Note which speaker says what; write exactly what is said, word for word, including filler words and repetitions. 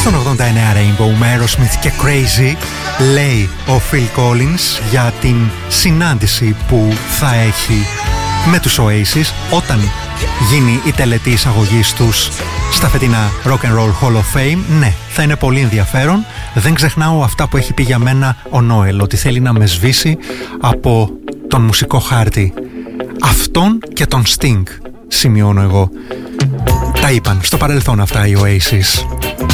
Speaker 1: Στον ογδόντα εννέα Rainbow με Aerosmith και Crazy λέει ο Phil Collins για την συνάντηση που θα έχει με τους Oasis όταν γίνει η τελετή εισαγωγής τους στα φετινά Rock and Roll Hall of Fame. Ναι, θα είναι πολύ ενδιαφέρον. Δεν ξεχνάω αυτά που έχει πει για μένα ο Νόελ, ότι θέλει να με σβήσει από τον μουσικό χάρτη. Αυτόν και τον Sting, σημειώνω εγώ. Τα είπαν στο παρελθόν αυτά οι Oasis.